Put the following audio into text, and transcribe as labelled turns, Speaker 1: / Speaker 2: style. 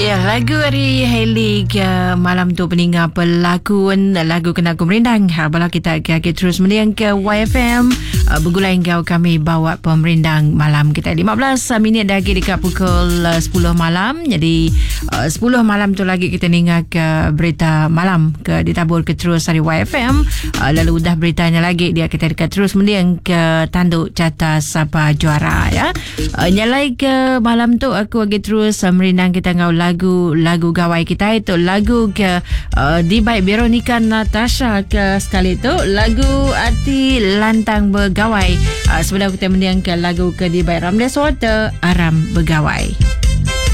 Speaker 1: Ya, lagu dari Hailey malam tu peninggal pelakon lagu Kena Aku Merindang. Balau kita akan terus meniang ke YFM. Bergulai kau kami bawa pemerindang malam kita 15 minit lagi dekat pukul 10 malam. Jadi 10 malam tu lagi kita ningal ke berita malam ke ditabur ke terus dari YFM. Lalu dah beritanya lagi dia kita dekat terus meniang ke tanduk catas apa juara ya. Nyalai ke malam tu aku lagi terus merindang kita ngau lagu gawai kita itu lagu ke di baik Veronica Natasha ke sekali tu lagu arti lantang bergawai. Sebenarnya kita mendiang ke lagu ke di baik Ramdes Water Aram Bergawai.